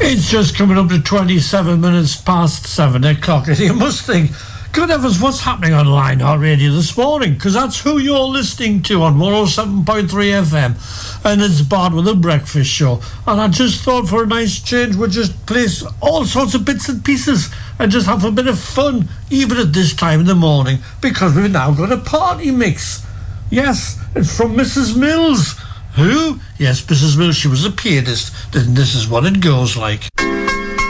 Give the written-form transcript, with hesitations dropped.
It's just coming up to 27 minutes past 7 o'clock, and you must think, good heavens, what's happening on Line Heart Radio this morning? Because that's who you're listening to on 107.3 FM, and it's Bart with the Breakfast Show. And I just thought for a nice change, we'd just play all sorts of bits and pieces and just have a bit of fun, even at this time in the morning, because we've now got a party mix. Yes, it's from Mrs. Mills. Who? Yes, Mrs. Mills, she was a pianist. Then this is what it goes like.